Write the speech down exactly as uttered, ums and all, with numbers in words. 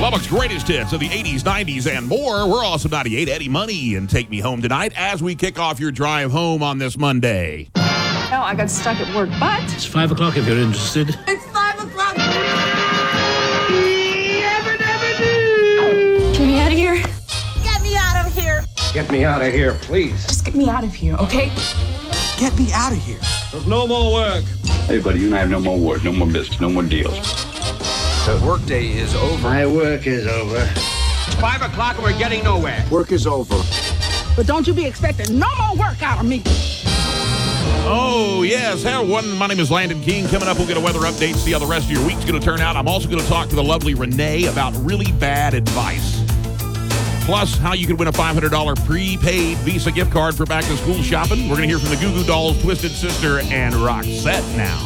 Lubbock's greatest hits of the eighties, nineties, and more. We're also ninety-eight Eddie Money and Take Me Home Tonight as we kick off your drive home on this Monday. No, I got stuck at work, but... It's five o'clock if you're interested. It's five o'clock! Get me out of here. Get me out of here! Get me out of here, please. Just get me out of here, okay? Get me out of here. There's no more work. Hey, buddy, you and I have no more work, no more business, no more deals. The workday is over. My work is over. Five o'clock and we're getting nowhere. Work is over. But don't you be expecting no more work out of me. Oh, yes. Hey, everyone. My name is Landon King. Coming up, we'll get a weather update, see how the rest of your week's going to turn out. I'm also going to talk to the lovely Renee about really bad advice. Plus, how you can win a five hundred dollars prepaid Visa gift card for back-to-school shopping. We're going to hear from the Goo Goo Dolls, Twisted Sister, and Roxette now.